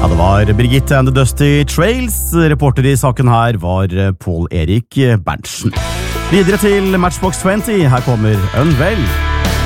Ja, det var Birgitte and the Dusty Trails. Reporter i saken her var Paul Erik Berntsen. Videre til Matchbox 20. Her kommer Unwell.